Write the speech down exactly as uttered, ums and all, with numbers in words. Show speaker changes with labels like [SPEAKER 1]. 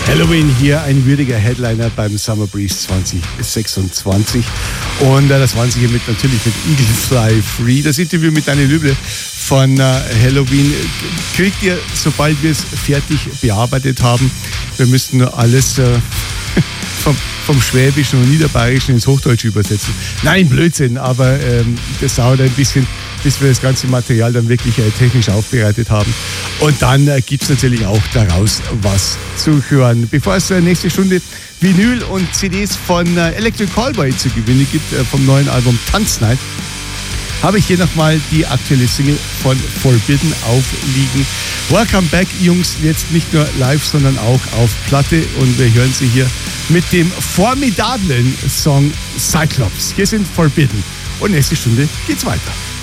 [SPEAKER 1] Helloween hier, ein würdiger Headliner beim Summer Breeze zwanzig sechsundzwanzig. Und äh, das waren sie hier mit, natürlich mit Eagle Fly Free. Das Interview mit Daniel Löble von äh, Helloween kriegt ihr, sobald wir es fertig bearbeitet haben. Wir müssten nur alles äh, vom, vom Schwäbischen und Niederbayerischen ins Hochdeutsche übersetzen. Nein, Blödsinn, aber ähm, das dauert ein bisschen, bis wir das ganze Material dann wirklich äh, technisch aufbereitet haben. Und dann äh, gibt es natürlich auch daraus was zu hören. Bevor es äh, nächste Stunde Vinyl und C Ds von äh, Electric Callboy zu gewinnen gibt, äh, vom neuen Album Tanznight, habe ich hier nochmal die aktuelle Single von Forbidden aufliegen. Welcome back, Jungs, jetzt nicht nur live, sondern auch auf Platte. Und wir hören sie hier mit dem formidablen Song Cyclops. Hier sind Forbidden. Und nächste Stunde geht's weiter.